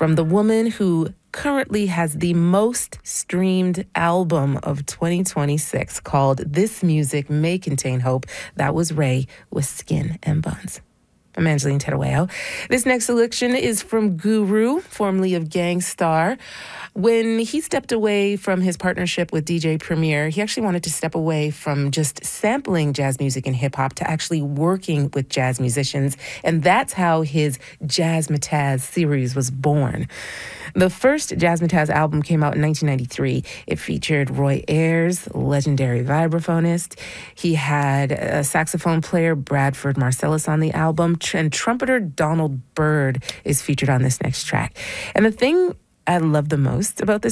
from the woman who currently has the most streamed album of 2026 called This Music May Contain Hope. That was Ray with Skin and Bones. I'm Angeline Terueo. This next selection is from Guru, formerly of Gang Starr. When he stepped away from his partnership with DJ Premier, he actually wanted to step away from just sampling jazz music and hip-hop to actually working with jazz musicians. And that's how his Jazzmatazz series was born. The first Jazzmatazz album came out in 1993. It featured Roy Ayers, legendary vibraphonist. He had a saxophone player, Bradford Marcellus, on the album, and trumpeter Donald Byrd is featured on this next track. And the thing I love the most about this